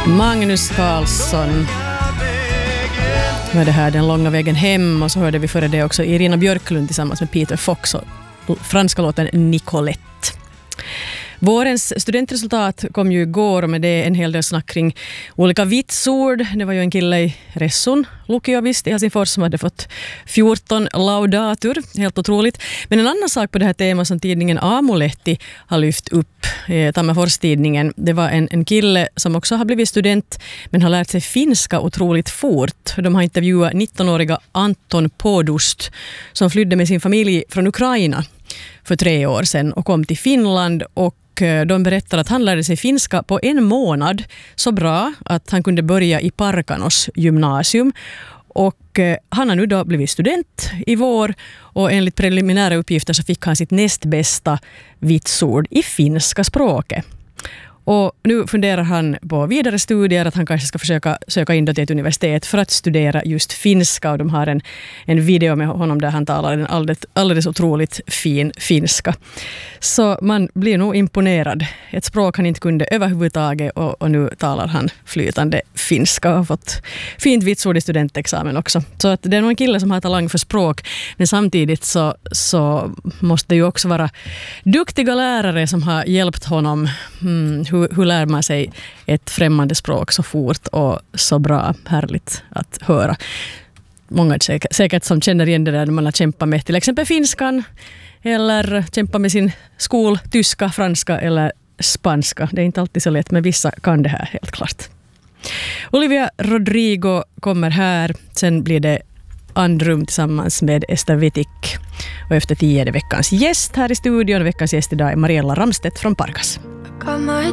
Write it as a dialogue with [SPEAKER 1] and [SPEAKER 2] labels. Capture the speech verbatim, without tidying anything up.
[SPEAKER 1] Magnus Carlsson var det här Den långa vägen hem, och så hörde vi före det också Irina Björklund tillsammans med Peter Fox och franska låten Nicolette. Vårens studentresultat kom ju igår, och med det en hel del snack kring olika vitsord. Det var ju en kille i Ressun, Lukio visst, i Helsingfors, som hade fått fjorton laudatur. Helt otroligt. Men en annan sak på det här temat som tidningen Aamulehti har lyft upp, eh, Tammerfors-tidningen, det var en, en kille som också har blivit student men har lärt sig finska otroligt fort. De har intervjuat nittonåriga Anton Podust som flydde med sin familj från Ukraina för tre år sedan och kom till Finland, och de berättar att han lärde sig finska på en månad så bra att han kunde börja i Parkanos gymnasium. Och han har nu då blivit student i vår, och enligt preliminära uppgifter så fick han sitt nästbästa vitsord i finska språket. Och nu funderar han på vidare studier, att han kanske ska försöka söka in till ett universitet för att studera just finska, och de har en, en video med honom där han talar en alldeles, alldeles otroligt fin finska. Så man blir nog imponerad. Ett språk han inte kunde överhuvudtaget, och, och nu talar han flytande finska och har fått fint vitsord i studentexamen också. Så att det är nog en kille som har talang för språk, men samtidigt så, så måste det ju också vara duktiga lärare som har hjälpt honom. Mm, Hur, hur lär man sig ett främmande språk så fort och så bra? Härligt att höra. Många säkert, säkert som känner igen det där när man har kämpat med till exempel finskan, eller kämpat med sin skol, tyska, franska eller spanska. Det är inte alltid så lätt, men vissa kan det här helt klart. Olivia Rodrigo kommer här. Sen blir det Andrum tillsammans med Esther Wittig. Och efter tio är det veckans gäst här i studion. Veckans gäst idag är Mariella Ramstedt från Parkas.
[SPEAKER 2] Got my